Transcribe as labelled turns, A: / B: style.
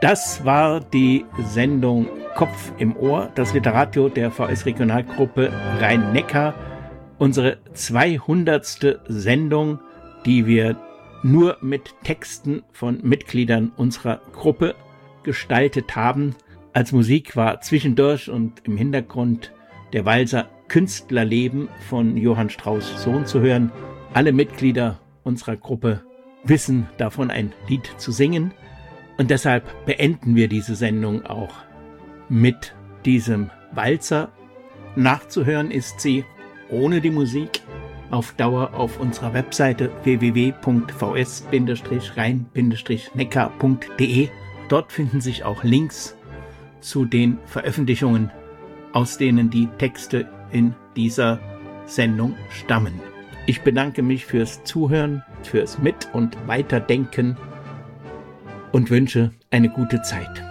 A: Das war die Sendung Kopf im Ohr, das Literadio der VS-Regionalgruppe Rhein-Neckar. Unsere 200. Sendung, die wir nur mit Texten von Mitgliedern unserer Gruppe gestaltet haben. Als Musik war zwischendurch und im Hintergrund der Walser Künstlerleben von Johann Strauss Sohn zu hören. Alle Mitglieder unserer Gruppe wissen davon, ein Lied zu singen. Und deshalb beenden wir diese Sendung auch mit diesem Walzer. Nachzuhören ist sie ohne die Musik auf Dauer auf unserer Webseite www.vs-rhein-neckar.de. Dort finden sich auch Links zu den Veröffentlichungen, aus denen die Texte in dieser Sendung stammen. Ich bedanke mich fürs Zuhören, fürs Mit- und Weiterdenken und wünsche eine gute Zeit.